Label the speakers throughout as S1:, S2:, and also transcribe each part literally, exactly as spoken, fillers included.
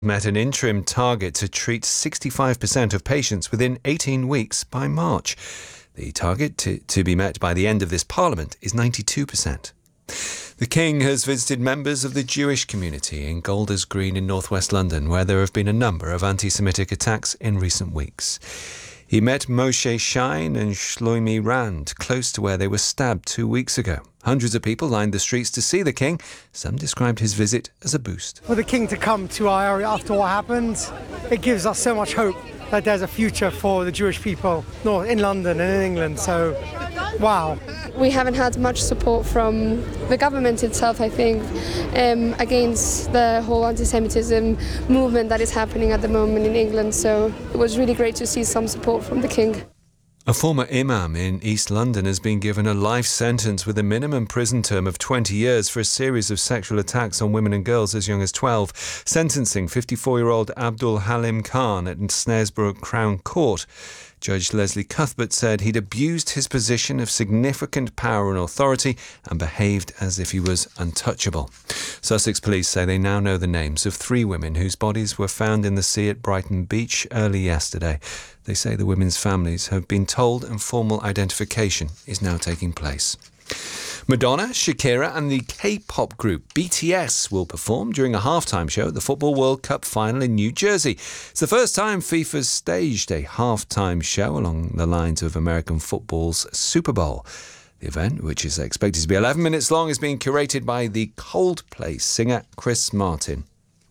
S1: met an interim target to treat sixty-five percent of patients within eighteen weeks by March. The target to, to be met by the end of this Parliament is ninety-two percent. The King has visited members of the Jewish community in Golders Green in northwest London, where there have been a number of anti-Semitic attacks in recent weeks. He met Moshe Shine and Shlomi Rand, close to where they were stabbed two weeks ago. Hundreds of people lined the streets to see the King. Some described his visit as a boost.
S2: For the King to come to our area after what happened, it gives us so much hope that there's a future for the Jewish people no, in London and in England. So, wow.
S3: We haven't had much support from the government itself, I think, um, against the whole anti-Semitism movement that is happening at the moment in England. So it was really great to see some support from the King.
S1: A former imam in East London has been given a life sentence with a minimum prison term of twenty years for a series of sexual attacks on women and girls as young as twelve, sentencing fifty-four-year-old Abdul Halim Khan at Snaresborough Crown Court. Judge Leslie Cuthbert said he'd abused his position of significant power and authority and behaved as if he was untouchable. Sussex police say they now know the names of three women whose bodies were found in the sea at Brighton Beach early yesterday. They say the women's families have been told and formal identification is now taking place. Madonna, Shakira and the K-pop group B T S will perform during a halftime show at the Football World Cup final in New Jersey. It's the first time FIFA's staged a halftime show along the lines of American football's Super Bowl. The event, which is expected to be eleven minutes long, is being curated by the Coldplay singer Chris Martin.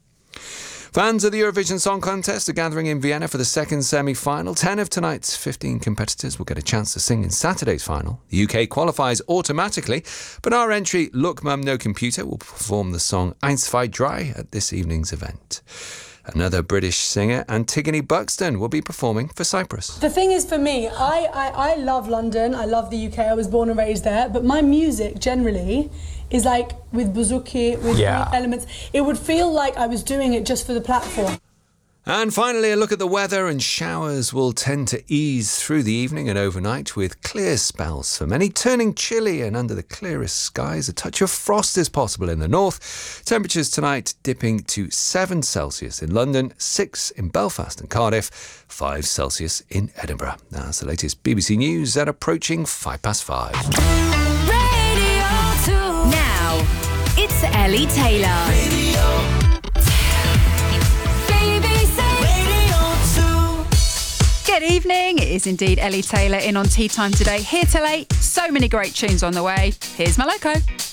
S1: Fans of the Eurovision Song Contest are gathering in Vienna for the second semi-final. Ten of tonight's fifteen competitors will get a chance to sing in Saturday's final. The U K qualifies automatically, but our entry, Look Mum No Computer, will perform the song Eins, Zwei, Drei at this evening's event. Another British singer, Antigone Buxton, will be performing for Cyprus.
S4: The thing is, for me, I, I, I love London, I love the U K, I was born and raised there, but my music generally is like with bouzouki, with
S1: yeah.
S4: elements. It would feel like I was doing it just for the platform.
S1: And finally, a look at the weather, and showers will tend to ease through the evening and overnight with clear spells for many, turning chilly, and under the clearest skies a touch of frost is possible in the north. Temperatures tonight dipping to seven Celsius in London, six in Belfast and Cardiff, five Celsius in Edinburgh. Now, that's the latest B B C News at approaching five past five.
S5: Radio two. Now, it's Ellie Taylor. Radio.
S6: Good evening, it is indeed Ellie Taylor in on Tea Time today, here till eight. So many great tunes on the way. Here's Maloko.